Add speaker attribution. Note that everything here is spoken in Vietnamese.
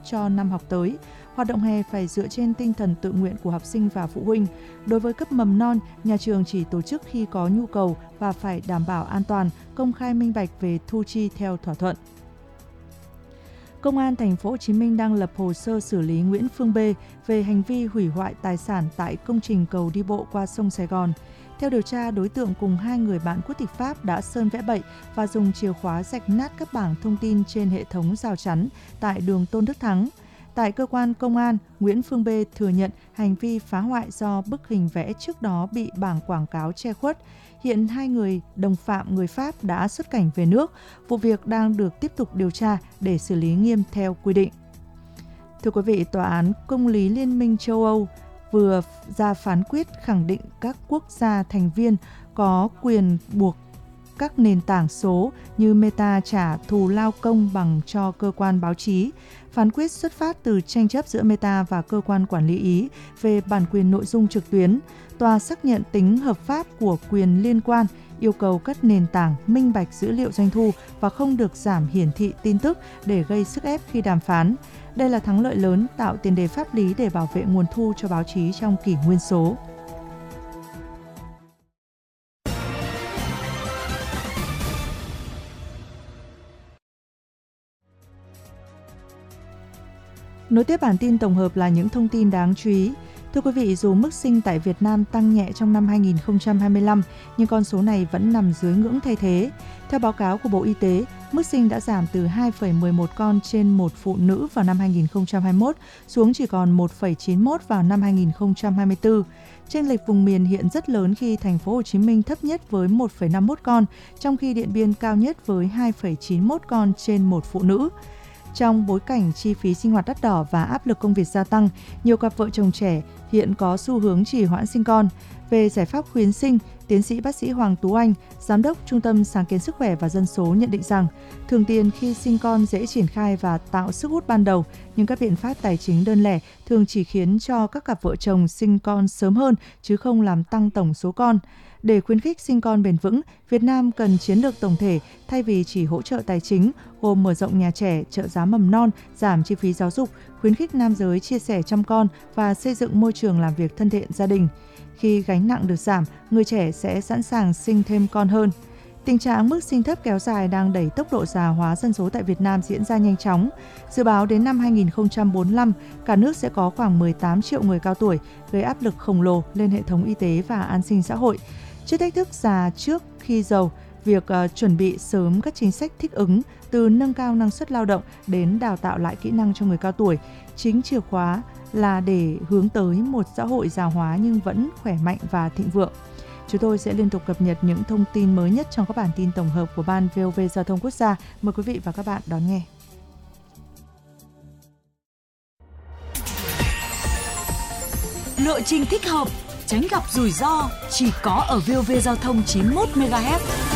Speaker 1: cho năm học tới. Hoạt động hè phải dựa trên tinh thần tự nguyện của học sinh và phụ huynh. Đối với cấp mầm non, nhà trường chỉ tổ chức khi có nhu cầu và phải đảm bảo an toàn, công khai minh bạch về thu chi theo thỏa thuận. Công an thành phố Hồ Chí Minh đang lập hồ sơ xử lý Nguyễn Phương B về hành vi hủy hoại tài sản tại công trình cầu đi bộ qua sông Sài Gòn. Theo điều tra, đối tượng cùng 2 người bạn quốc tịch Pháp đã sơn vẽ bậy và dùng chìa khóa rạch nát các bảng thông tin trên hệ thống rào chắn tại đường Tôn Đức Thắng. Tại cơ quan công an, Nguyễn Phương B thừa nhận hành vi phá hoại do bức hình vẽ trước đó bị bảng quảng cáo che khuất. Hiện 2 người đồng phạm người Pháp đã xuất cảnh về nước. Vụ việc đang được tiếp tục điều tra để xử lý nghiêm theo quy định. Thưa quý vị, Tòa án Công lý Liên minh châu Âu vừa ra phán quyết khẳng định các quốc gia thành viên có quyền buộc các nền tảng số như Meta trả thù lao công bằng cho cơ quan báo chí. Phán quyết xuất phát từ tranh chấp giữa Meta và cơ quan quản lý Ý về bản quyền nội dung trực tuyến. Tòa xác nhận tính hợp pháp của quyền liên quan, yêu cầu các nền tảng minh bạch dữ liệu doanh thu và không được giảm hiển thị tin tức để gây sức ép khi đàm phán. Đây là thắng lợi lớn, tạo tiền đề pháp lý để bảo vệ nguồn thu cho báo chí trong kỷ nguyên số. Nối tiếp bản tin tổng hợp là những thông tin đáng chú ý. Thưa quý vị, dù mức sinh tại Việt Nam tăng nhẹ trong năm 2025, nhưng con số này vẫn nằm dưới ngưỡng thay thế. Theo báo cáo của Bộ Y tế, mức sinh đã giảm từ 2,11 con trên một phụ nữ vào năm 2021 xuống chỉ còn 1,91 vào năm 2024. Chênh lệch vùng miền hiện rất lớn khi thành phố Hồ Chí Minh thấp nhất với 1,51 con, trong khi Điện Biên cao nhất với 2,91 con trên một phụ nữ. Trong bối cảnh chi phí sinh hoạt đắt đỏ và áp lực công việc gia tăng, nhiều cặp vợ chồng trẻ hiện có xu hướng trì hoãn sinh con. Về giải pháp khuyến sinh, tiến sĩ bác sĩ Hoàng Tú Anh, Giám đốc Trung tâm Sáng kiến Sức khỏe và Dân số nhận định rằng, thường tiền khi sinh con dễ triển khai và tạo sức hút ban đầu, nhưng các biện pháp tài chính đơn lẻ thường chỉ khiến cho các cặp vợ chồng sinh con sớm hơn chứ không làm tăng tổng số con. Để khuyến khích sinh con bền vững, Việt Nam cần chiến lược tổng thể thay vì chỉ hỗ trợ tài chính, gồm mở rộng nhà trẻ, trợ giá mầm non, giảm chi phí giáo dục, khuyến khích nam giới chia sẻ chăm con và xây dựng môi trường làm việc thân thiện gia đình. Khi gánh nặng được giảm, người trẻ sẽ sẵn sàng sinh thêm con hơn. Tình trạng mức sinh thấp kéo dài đang đẩy tốc độ già hóa dân số tại Việt Nam diễn ra nhanh chóng. Dự báo đến năm 2045, cả nước sẽ có khoảng 18 triệu người cao tuổi, gây áp lực khổng lồ lên hệ thống y tế và an sinh xã hội. Trước thách thức già trước khi giàu, việc chuẩn bị sớm các chính sách thích ứng từ nâng cao năng suất lao động đến đào tạo lại kỹ năng cho người cao tuổi, chính chìa khóa là để hướng tới một xã hội già hóa nhưng vẫn khỏe mạnh và thịnh vượng. Chúng tôi sẽ liên tục cập nhật những thông tin mới nhất trong các bản tin tổng hợp của Ban VOV Giao thông Quốc gia. Mời quý vị và các bạn đón nghe.
Speaker 2: Lộ trình thích hợp, tránh gặp rủi ro chỉ có ở VOV Giao thông 91 MHz.